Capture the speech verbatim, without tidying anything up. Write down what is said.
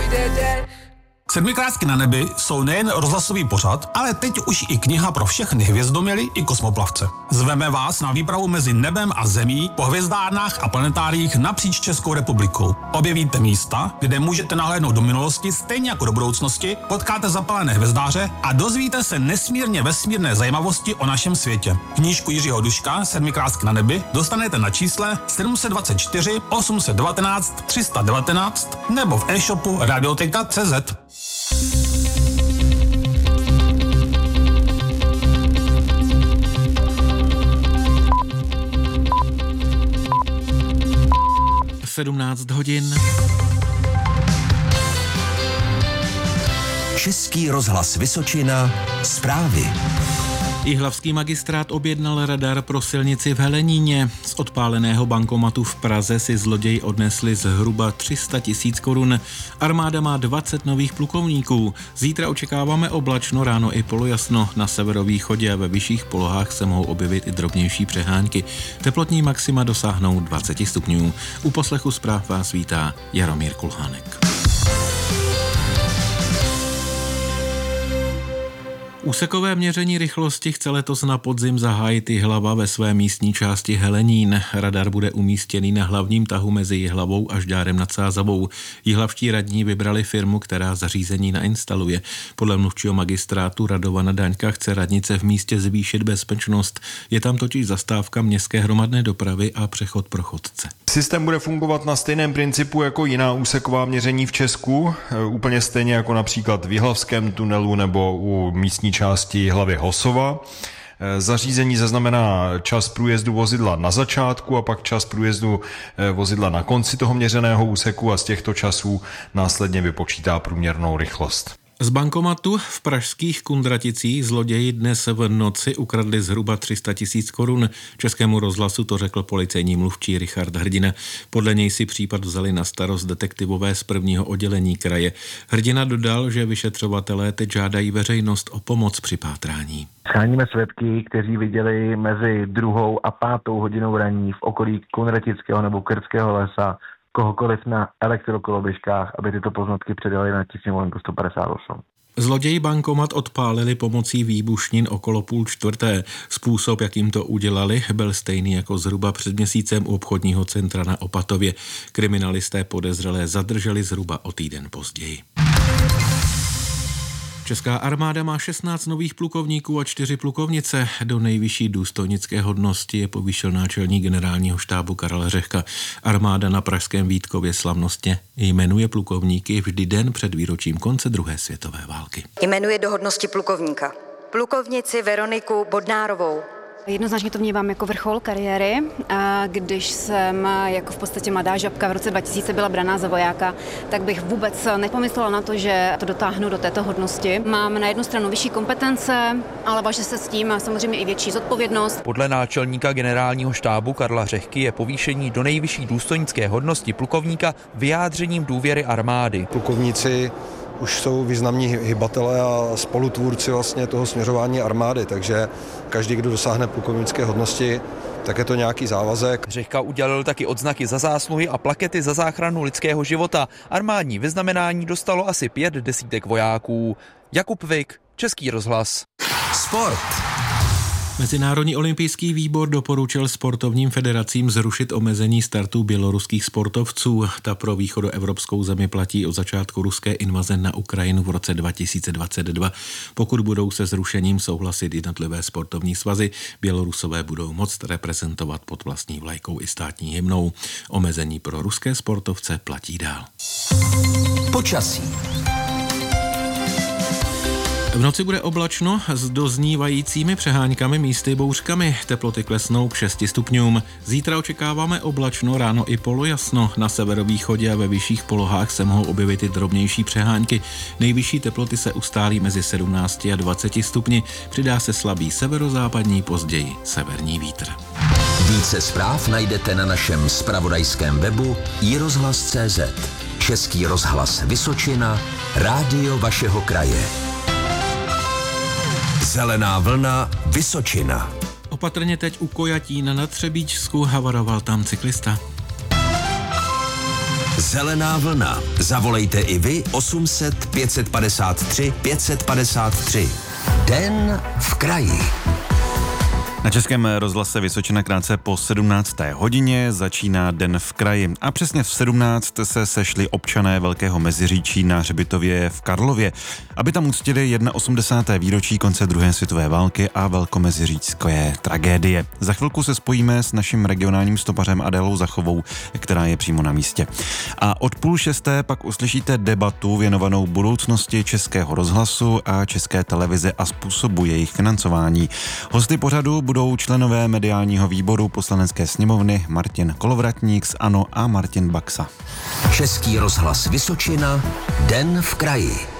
Sedmikrásky na nebi jsou nejen rozhlasový pořad, ale teď už i kniha pro všechny hvězdoměly i kosmoplavce. Zveme vás na výpravu mezi nebem a zemí po hvězdárnách a planetáriích napříč Českou republikou. Objevíte místa, kde můžete nahlédnout do minulosti stejně jako do budoucnosti, potkáte zapalené hvězdáře a dozvíte se nesmírně vesmírné zajímavosti o našem světě. Knížku Jiřího Duška Sedmikrásky na nebi dostanete na čísle sedm set dvacet čtyři osm set devatenáct tři sta devatenáct nebo v e-shopu radioteka tečka cé zet. sedmnáct hodin. Český rozhlas Vysočina, zprávy. Jihlavský magistrát objednal radar pro silnici v Heleníně. Z odpáleného bankomatu v Praze si zloději odnesli zhruba tři sta tisíc korun. Armáda má dvacet nových plukovníků. Zítra očekáváme oblačno, ráno i polojasno. Na severovýchodě a ve vyšších polohách se mohou objevit i drobnější přehánky. Teplotní maxima dosáhnou dvacet stupňů. U poslechu zpráv vás vítá Jaromír Kulhánek. Úsekové měření rychlosti chce letos na podzim zahájit Jihlava ve své místní části Helenín. Radar bude umístěný na hlavním tahu mezi Jihlavou a Žďárem nad Sázavou. Jihlavští radní vybrali firmu, která zařízení nainstaluje. Podle mluvčího magistrátu Radovana Daňka chce radnice v místě zvýšit bezpečnost. Je tam totiž zastávka městské hromadné dopravy a přechod pro chodce. Systém bude fungovat na stejném principu jako jiná úseková měření v Česku, úplně stejně jako například v Jihlavském tunelu nebo u místní části hlavy Hosova. Zařízení zaznamená čas průjezdu vozidla na začátku a pak čas průjezdu vozidla na konci toho měřeného úseku a z těchto časů následně vypočítá průměrnou rychlost. Z bankomatu v pražských Kundraticích zloději dnes v noci ukradli zhruba tři sta tisíc korun. Českému rozhlasu to řekl policejní mluvčí Richard Hrdina. Podle něj si případ vzali na starost detektivové z prvního oddělení kraje. Hrdina dodal, že vyšetřovatelé teď žádají veřejnost o pomoc při pátrání. Scháníme svědky, kteří viděli mezi druhou a pátou hodinou raní v okolí Kunratického nebo Krtského lesa kohokoliv na elektrokoloběžkách, aby tyto poznatky předali na tisíc sto padesát osm. Zloději bankomat odpálili pomocí výbušnin okolo půl čtvrté. Způsob, jakým to udělali, byl stejný jako zhruba před měsícem u obchodního centra na Opatově. Kriminalisté podezřelé zadrželi zhruba o týden později. Česká armáda má šestnáct nových plukovníků a čtyři plukovnice. Do nejvyšší důstojnické hodnosti je povýšil náčelník generálního štábu Karel Řehka. Armáda na pražském Vítkově slavnostně jmenuje plukovníky vždy den před výročím konce druhé světové války. Jmenuje do hodnosti plukovníka plukovnici Veroniku Bodnárovou. Jednoznačně to vnímám jako vrchol kariéry, a když jsem jako v podstatě mladá žabka v roce dva tisíce byla braná za vojáka, tak bych vůbec nepomyslela na to, že to dotáhnu do této hodnosti. Mám na jednu stranu vyšší kompetence, ale váže se s tím a samozřejmě i větší zodpovědnost. Podle náčelníka generálního štábu Karla Řehky je povýšení do nejvyšší důstojnické hodnosti plukovníka vyjádřením důvěry armády. Plukovníci už jsou významní hybatelé a spolutvůrci vlastně toho směřování armády, takže každý, kdo dosáhne plukovnické hodnosti, tak je to nějaký závazek. Řehka udělil taky odznaky za zásluhy a plakety za záchranu lidského života. Armádní vyznamenání dostalo asi pět desítek vojáků. Jakub Vik, Český rozhlas. Sport. Mezinárodní olympijský výbor doporučil sportovním federacím zrušit omezení startů běloruských sportovců. Ta pro východoevropskou zemi platí od začátku ruské invaze na Ukrajinu v roce dva tisíce dvacet dva. Pokud budou se zrušením souhlasit jednotlivé sportovní svazy, Bělorusové budou moct reprezentovat pod vlastní vlajkou i státní hymnou. Omezení pro ruské sportovce platí dál. Počasí. V noci bude oblačno s doznívajícími přeháňkami, místy bouřkami. Teploty klesnou k šesti stupňům. Zítra očekáváme oblačno, ráno i polojasno. Na severovýchodě a ve vyšších polohách se mohou objevit i drobnější přehánky. Nejvyšší teploty se ustálí mezi sedmnácti a dvaceti stupni. Přidá se slabý severozápadní, později severní vítr. Více zpráv najdete na našem zpravodajském webu i rozhlas tečka cé zet. Český rozhlas Vysočina, rádio vašeho kraje. Zelená vlna Vysočina. Opatrně teď u Kojatína na Třebíčsku, havaroval tam cyklista. Zelená vlna. Zavolejte i vy osm set pět padesát tři pět padesát tři. Den v kraji. Na Českém rozhlase Vysočina krátce po sedmnácté hodině začíná Den v kraji. A přesně v sedmnáct se sešli občané Velkého Meziříčí na hřbitově v Karlově, aby tam uctili osmdesáté první výročí konce druhé světové války a velkomeziříčské tragédie. Za chvilku se spojíme s naším regionálním stopařem Adélou Zachovou, která je přímo na místě. A od půl šesté pak uslyšíte debatu věnovanou budoucnosti Českého rozhlasu a České televize a způsobu jejich financování. Hosty pořadu budou členové mediálního výboru Poslanecké sněmovny Martin Kolovratník z ANO a Martin Baxa. Český rozhlas Vysočina. Den v kraji.